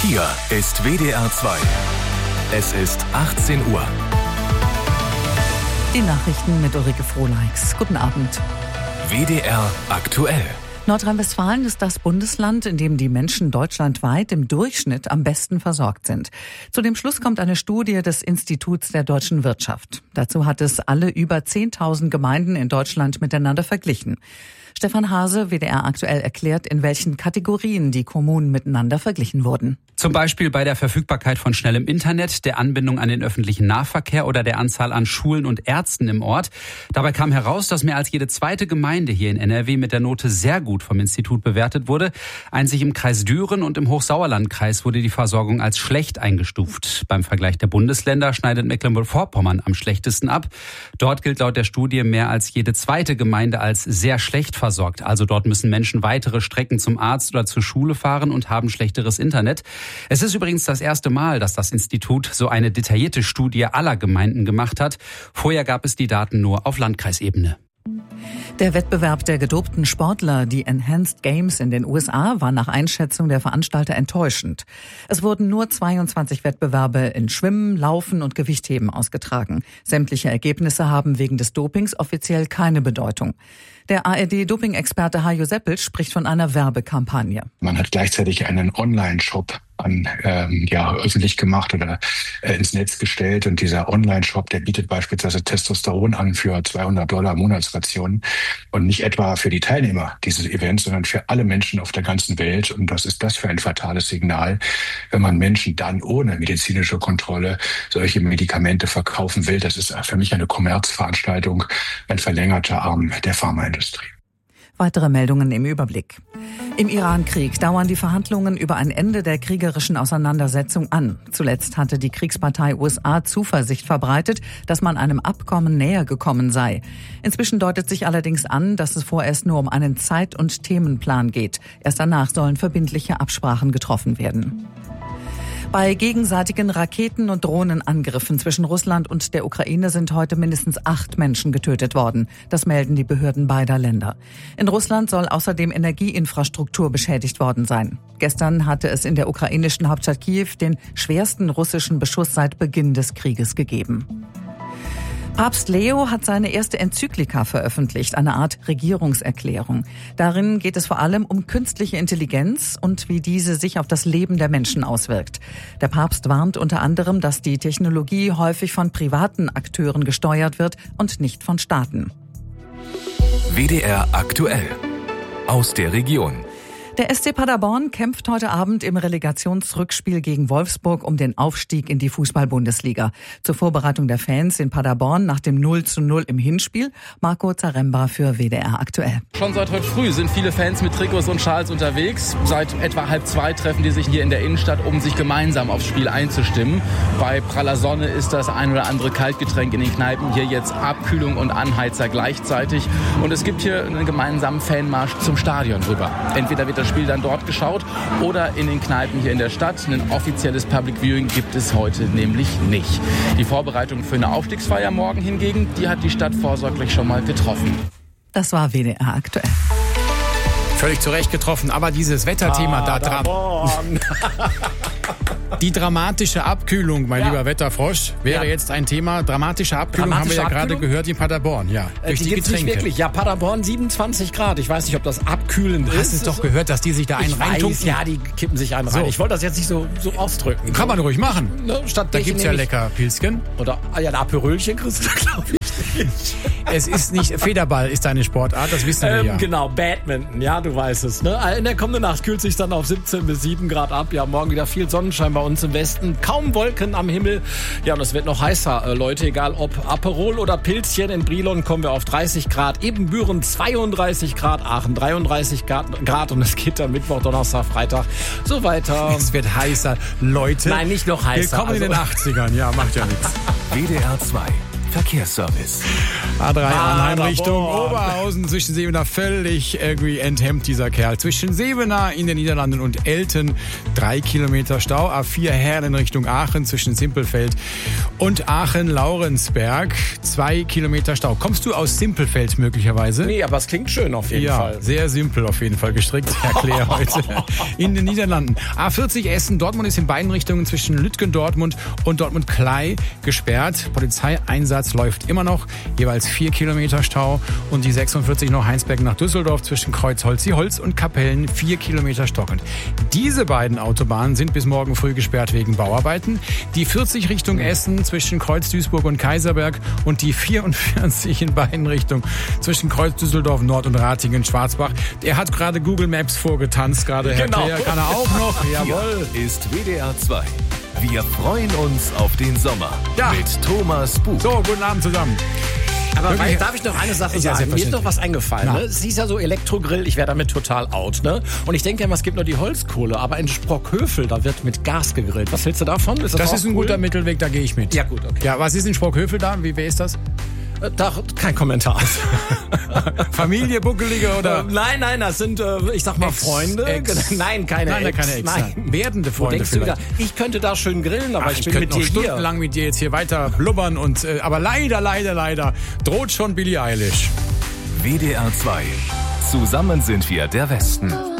Hier ist WDR 2. Es ist 18 Uhr. Die Nachrichten mit Ulrike Frohleix. Guten Abend. WDR aktuell. Nordrhein-Westfalen ist das Bundesland, in dem die Menschen deutschlandweit im Durchschnitt am besten versorgt sind. Zu dem Schluss kommt eine Studie des Instituts der deutschen Wirtschaft. Dazu hat es alle über 10.000 Gemeinden in Deutschland miteinander verglichen. Stefan Hase, WDR aktuell, erklärt, in welchen Kategorien die Kommunen miteinander verglichen wurden. Zum Beispiel bei der Verfügbarkeit von schnellem Internet, der Anbindung an den öffentlichen Nahverkehr oder der Anzahl an Schulen und Ärzten im Ort. Dabei kam heraus, dass mehr als jede zweite Gemeinde hier in NRW mit der Note sehr gut vom Institut bewertet wurde. Einzig im Kreis Düren und im Hochsauerlandkreis wurde die Versorgung als schlecht eingestuft. Beim Vergleich der Bundesländer schneidet Mecklenburg-Vorpommern am schlechtesten ab. Dort gilt laut der Studie mehr als jede zweite Gemeinde als sehr schlecht versorgt. Also dort müssen Menschen weitere Strecken zum Arzt oder zur Schule fahren und haben schlechteres Internet. Es ist übrigens das erste Mal, dass das Institut so eine detaillierte Studie aller Gemeinden gemacht hat. Vorher gab es die Daten nur auf Landkreisebene. Der Wettbewerb der gedopten Sportler, die Enhanced Games in den USA, war nach Einschätzung der Veranstalter enttäuschend. Es wurden nur 22 Wettbewerbe in Schwimmen, Laufen und Gewichtheben ausgetragen. Sämtliche Ergebnisse haben wegen des Dopings offiziell keine Bedeutung. Der ARD-Doping-Experte Hajo Seppel spricht von einer Werbekampagne. Man hat gleichzeitig einen Online-Shop öffentlich gemacht oder ins Netz gestellt. Und dieser Online-Shop, der bietet beispielsweise Testosteron an für $200 Monatsrationen und nicht etwa für die Teilnehmer dieses Events, sondern für alle Menschen auf der ganzen Welt. Und was ist das für ein fatales Signal, wenn man Menschen dann ohne medizinische Kontrolle solche Medikamente verkaufen will? Das ist für mich eine Kommerzveranstaltung, ein verlängerter Arm der Pharmaindustrie. Weitere Meldungen im Überblick. Im Iran-Krieg dauern die Verhandlungen über ein Ende der kriegerischen Auseinandersetzung an. Zuletzt hatte die Kriegspartei USA Zuversicht verbreitet, dass man einem Abkommen näher gekommen sei. Inzwischen deutet sich allerdings an, dass es vorerst nur um einen Zeit- und Themenplan geht. Erst danach sollen verbindliche Absprachen getroffen werden. Bei gegenseitigen Raketen- und Drohnenangriffen zwischen Russland und der Ukraine sind heute mindestens 8 Menschen getötet worden. Das melden die Behörden beider Länder. In Russland soll außerdem Energieinfrastruktur beschädigt worden sein. Gestern hatte es in der ukrainischen Hauptstadt Kiew den schwersten russischen Beschuss seit Beginn des Krieges gegeben. Papst Leo hat seine erste Enzyklika veröffentlicht, eine Art Regierungserklärung. Darin geht es vor allem um künstliche Intelligenz und wie diese sich auf das Leben der Menschen auswirkt. Der Papst warnt unter anderem, dass die Technologie häufig von privaten Akteuren gesteuert wird und nicht von Staaten. WDR aktuell. Aus der Region. Der SC Paderborn kämpft heute Abend im Relegationsrückspiel gegen Wolfsburg um den Aufstieg in die Fußball-Bundesliga. Zur Vorbereitung der Fans in Paderborn nach dem 0:0 im Hinspiel, Marco Zaremba für WDR aktuell. Schon seit heute früh sind viele Fans mit Trikots und Schals unterwegs. Seit etwa 1:30 treffen die sich hier in der Innenstadt, um sich gemeinsam aufs Spiel einzustimmen. Bei praller Sonne ist das ein oder andere Kaltgetränk in den Kneipen. Hier jetzt Abkühlung und Anheizer gleichzeitig. Und es gibt hier einen gemeinsamen Fanmarsch zum Stadion rüber. Entweder wird das Spiel dann dort geschaut oder in den Kneipen hier in der Stadt. Ein offizielles Public Viewing gibt es heute nämlich nicht. Die Vorbereitung für eine Aufstiegsfeier morgen hingegen, die hat die Stadt vorsorglich schon mal getroffen. Das war WDR aktuell. Völlig zu Recht getroffen, aber dieses Wetterthema da dran. Die dramatische Abkühlung, mein lieber Wetterfrosch, wäre jetzt ein Thema. Dramatische Abkühlung haben wir ja gerade gehört in Paderborn, ja. Durch die Getränke. Nicht wirklich. Ja, Paderborn 27 Grad. Ich weiß nicht, ob das abkühlend ist. Du hast es doch gehört, dass die sich da einen reintunken. Ja, die kippen sich einen rein. Ich wollte das jetzt nicht so ausdrücken. Kann man ruhig machen. Ne, da gibt's ja lecker Pilzchen. Oder ein Aperölchen kriegst du, glaube ich. Es ist nicht, Federball ist deine Sportart, das wissen wir ja. Genau, Badminton, ja, du weißt es. Ne? In der kommenden Nacht kühlt sich dann auf 17 bis 7 Grad ab. Ja, morgen wieder viel Sonnenschein bei uns im Westen. Kaum Wolken am Himmel. Ja, und es wird noch heißer, Leute. Egal ob Aperol oder Pilzchen. In Brilon kommen wir auf 30 Grad. Ebenbüren 32 Grad. Aachen 33 Grad. Und es geht dann Mittwoch, Donnerstag, Freitag so weiter. Es wird heißer, Leute. Nein, nicht noch heißer. Willkommen in den 80ern. Ja, macht ja nichts. WDR 2. Verkehrsservice. A3 Arnheim Richtung Oberhausen zwischen Sebener, völlig irgendwie enthemmt dieser Kerl. Zwischen Sebener in den Niederlanden und Elten 3 Kilometer Stau. A4 Herren Richtung Aachen zwischen Simpelfeld und Aachen-Laurensberg 2 Kilometer Stau. Kommst du aus Simpelfeld möglicherweise? Nee, aber es klingt schön auf jeden Fall. Ja, sehr simpel auf jeden Fall gestrickt, Herr Claire heute in den Niederlanden. A40 Essen-Dortmund ist in beiden Richtungen zwischen Lütgendortmund und Dortmund-Klei gesperrt. Polizeieinsatz läuft immer noch, jeweils 4 Kilometer Stau. Und die 46 noch Heinsberg nach Düsseldorf zwischen Kreuz-Holzi-Holz und Kapellen 4 Kilometer stockend. Diese beiden Autobahnen sind bis morgen früh gesperrt wegen Bauarbeiten. Die 40 Richtung Essen zwischen Kreuz-Duisburg und Kaiserberg und die 44 in beiden Richtungen zwischen Kreuz-Düsseldorf Nord und Ratingen-Schwarzbach. Der hat gerade Google Maps vorgetanzt, gerade Herr Claire, kann er auch noch. Jawohl. Hier ist WDR 2. Wir freuen uns auf den Sommer mit Thomas Buch. So, guten Abend zusammen. Aber darf ich noch eine Sache sagen? Mir ist noch was eingefallen. Ne? Es ist ja so Elektrogrill, ich wäre damit total out. Ne? Und ich denke immer, es gibt nur die Holzkohle, aber in Sprockhövel, da wird mit Gas gegrillt. Was hältst du davon? Das ist ein guter Mittelweg, da gehe ich mit. Ja, gut, okay. Ja, was ist in Sprockhövel da? Wer ist das? Kein Kommentar. Familie, Buckelige oder? Nein, das sind, ich sag mal, Freunde. Nein, keine Ex. Nein. Werdende Freunde vielleicht. Ich könnte da schön grillen, aber ich bin könnte mit noch dir stundenlang mit dir jetzt hier weiter blubbern und, aber leider droht schon Billie Eilish. WDR 2. Zusammen sind wir der Westen.